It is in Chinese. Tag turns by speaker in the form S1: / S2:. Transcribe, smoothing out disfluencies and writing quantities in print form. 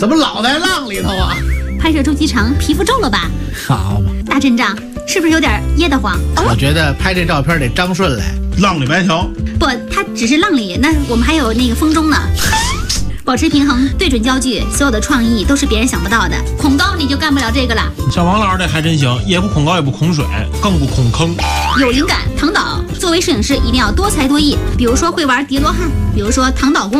S1: 怎么老在浪里头啊？
S2: 拍摄周期长，皮肤皱了吧？
S1: 好嘛，
S2: 大阵仗，是不是有点噎得慌？
S1: 我觉得拍这照片得张顺来。
S3: 浪里白条。
S2: 不，他只是浪里，那我们还有那个风中呢。保持平衡，对准焦距，所有的创意都是别人想不到的。恐高你就干不了这个了。
S4: 像王老师这还真行，也不恐高，也不恐水，更不恐坑。
S2: 有灵感，唐导作为摄影师一定要多才多艺，比如说会玩叠罗汉，比如说唐导功。